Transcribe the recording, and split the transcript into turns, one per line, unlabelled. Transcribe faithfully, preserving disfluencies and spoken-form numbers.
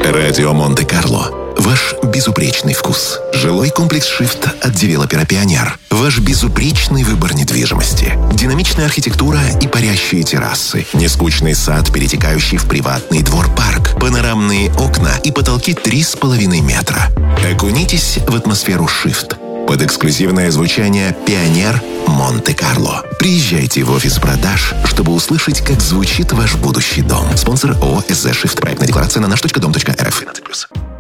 Радио Монте-Карло. Ваш безупречный вкус. Жилой комплекс «Шифт» от девелопера «Пионер». Ваш безупречный выбор недвижимости. Динамичная архитектура и парящие террасы. Нескучный сад, перетекающий в приватный двор-парк. Панорамные окна и потолки три с половиной метра. Окунитесь в атмосферу «Шифт». Под эксклюзивное звучание «Пионер» Монте-Карло. Приезжайте в офис продаж, чтобы услышать, как звучит ваш будущий дом. Спонсор ООО «СЗ Шифт». Проектная декларация на наш точка дом точка эр эф.